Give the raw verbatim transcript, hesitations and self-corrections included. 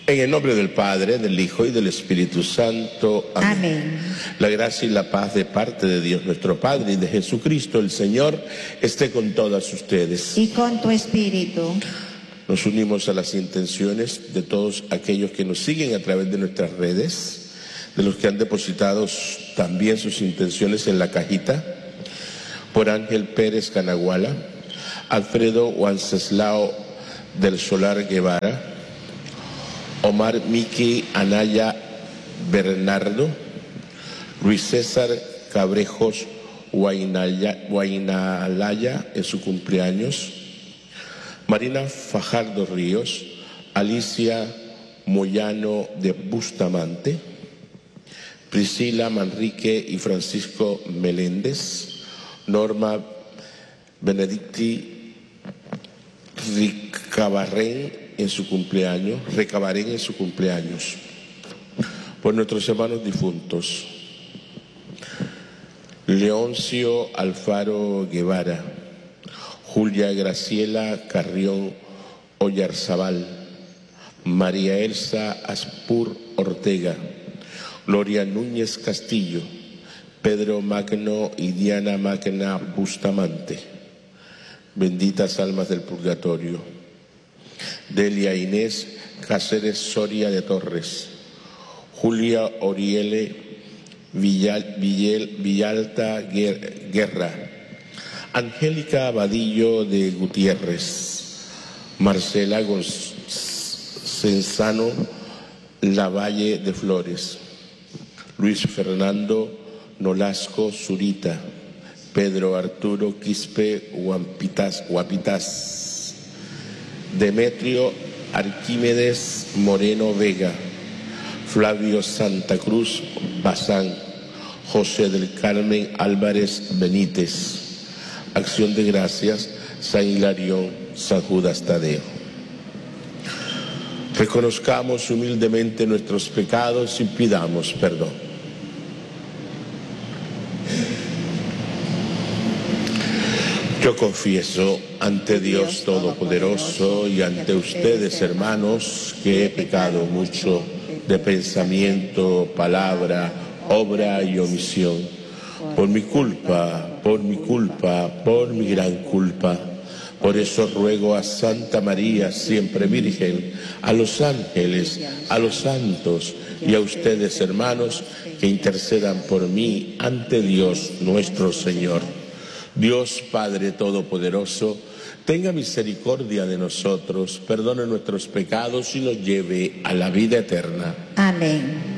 En el nombre del Padre, del Hijo y del Espíritu Santo. Amén. Amén. La gracia y la paz de parte de Dios nuestro Padre y de Jesucristo el Señor esté con todas ustedes. Y con tu espíritu. Nos unimos a las intenciones de todos aquellos que nos siguen a través de nuestras redes, de los que han depositado también sus intenciones en la cajita, por Ángel Pérez Canaguala, Alfredo Wenceslao del Solar Guevara, Omar Miki Anaya Bernardo, Luis César Cabrejos Guainalaya, Guainalaya en su cumpleaños, Marina Fajardo Ríos, Alicia Moyano de Bustamante, Priscila Manrique y Francisco Meléndez, Norma Benedicti Ricabarren en su cumpleaños, Recabarén en su cumpleaños, por nuestros hermanos difuntos, Leoncio Alfaro Guevara, Julia Graciela Carrión Oyarzabal, María Elsa Aspur Ortega, Gloria Núñez Castillo, Pedro Magno y Diana Magna Bustamante, benditas almas del purgatorio, Delia Inés Cáceres Soria de Torres, Julia Oriele Villal, Villel, Villalta Guerra, Angélica Vadillo de Gutiérrez, Marcela Cenzano Lavalle de Flores, Luis Fernando Nolasco Zurita, Pedro Arturo Quispe Guapitas, Guapitas, Demetrio Arquímedes Moreno Vega, Flavio Santa Cruz Bazán, José del Carmen Álvarez Benítez. Acción de gracias, San Hilarión, San Judas Tadeo. Reconozcamos humildemente nuestros pecados y pidamos perdón. Yo confieso ante Dios Todopoderoso y ante ustedes, hermanos, que he pecado mucho de pensamiento, palabra, obra y omisión. Por mi culpa, por mi culpa, por mi gran culpa. Por eso ruego a Santa María, siempre Virgen, a los ángeles, a los santos y a ustedes, hermanos, que intercedan por mí ante Dios nuestro Señor. Dios Padre Todopoderoso, tenga misericordia de nosotros, perdone nuestros pecados y nos lleve a la vida eterna. Amén.